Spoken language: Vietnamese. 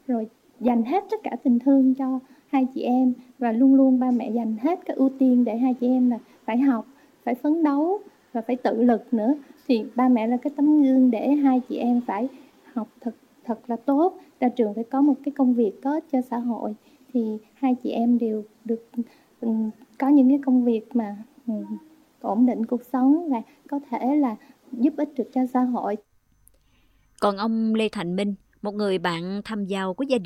rồi dành hết tất cả tình thương cho hai chị em, và luôn luôn ba mẹ dành hết cái ưu tiên để hai chị em là phải học, phải phấn đấu và phải tự lực nữa. Thì ba mẹ là cái tấm gương để hai chị em phải học thật là tốt, ra trường phải có một cái công việc có ích cho xã hội. Thì hai chị em đều được có những cái công việc mà ổn định cuộc sống và có thể là giúp ích được cho xã hội. Còn ông Lê Thành Minh, một người bạn thăm giàu của gia đình